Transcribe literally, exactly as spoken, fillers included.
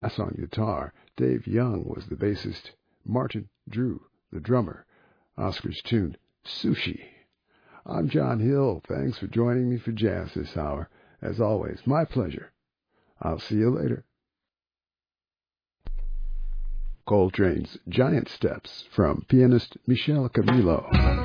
Bass on guitar. Dave Young was the bassist. Martin Drew, the drummer. Oscar's tune, Sushi. I'm John Hill. Thanks for joining me for jazz this hour. As always, my pleasure. I'll see you later. Coltrane's Giant Steps from pianist Michel Camilo.